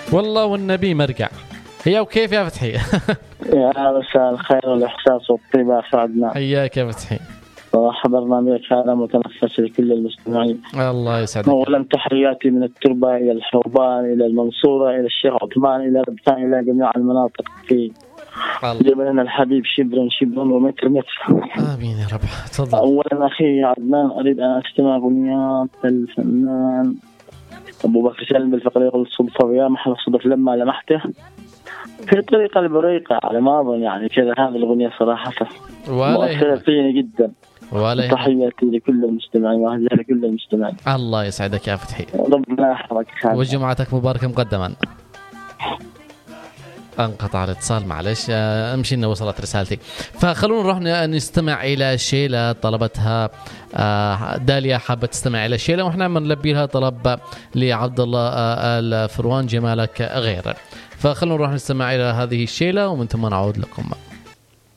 والله والنبي مرجع. هي وكيف يا فتحي؟ يا مساء الخير والإحساس والطيبة أسعدنا. حياك يا فتحي. صراحة برنامجك هذا متنفس لكل المستمعين. الله يسعدك. أولا تحياتي من التربة إلى الحوبان إلى المنصورة إلى الشيخ عثمان إلى ربطان إلى جميع المناطق في جبلنا الحبيب شبرا شبرا ومتر متر. آمين يا رب. تفضل. أولا أخي عدنان أريد أن أستمع أغنيات الفنان أبو بكر سالم بالفقرية يقول صدفة يا محل صدف لما لمحته في طريقة البريقة على ما أظن يعني كذا. هذه الأغنية صراحة مؤثرة فيني جدا. تحياتي لكل المستمعين وأهلا لكل المستمعين. الله يسعدك يا فتحي. ربنا يحفظك. وجمعتك مباركة مقدما. انقطع الاتصال معلش، امشي انه وصلت رسالتي. فخلونا نروح نستمع الى شيلة طلبتها داليا، حابة تستمع الى شيلة واحنا بنلبي لها طلب لعبد الله الفروان جمالك غير. فخلونا نروح نستمع الى هذه الشيلة ومن ثم نعود لكم.